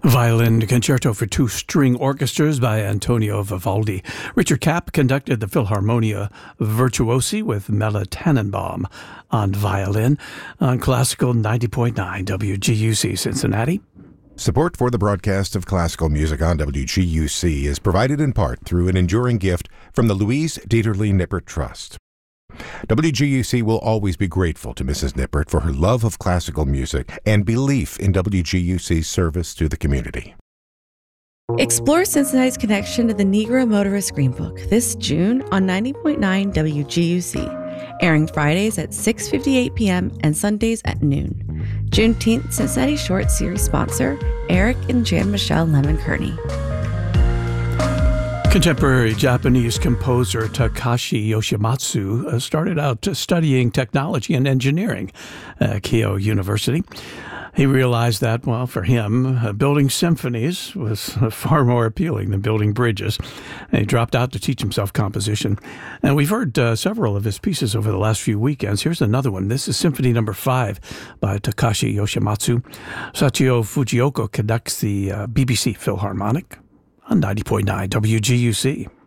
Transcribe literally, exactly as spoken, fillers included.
Violin Concerto for Two String Orchestras by Antonio Vivaldi. Richard Kapp conducted the Philharmonia Virtuosi with Mela Tannenbaum on violin on Classical ninety point nine W G U C Cincinnati. Support for the broadcast of classical music on W G U C is provided in part through an enduring gift from the Louise Dieterle Nippert Trust. W G U C will always be grateful to Missus Nippert for her love of classical music and belief in W G U C's service to the community. Explore Cincinnati's connection to the Negro Motorist Greenbook this June on ninety point nine W G U C, airing Fridays at six fifty-eight p.m. and Sundays at noon. Juneteenth Cincinnati Short Series sponsor, Eric and Jan-Michelle Lemon-Kearney. Contemporary Japanese composer Takashi Yoshimatsu uh, started out studying technology and engineering at Keio University. He realized that, well, for him, uh, building symphonies was uh, far more appealing than building bridges. And he dropped out to teach himself composition. And we've heard uh, several of his pieces over the last few weekends. Here's another one. This is Symphony Number Five by Takashi Yoshimatsu. Sachio Fujioka conducts the uh, B B C Philharmonic on ninety point nine W G U C.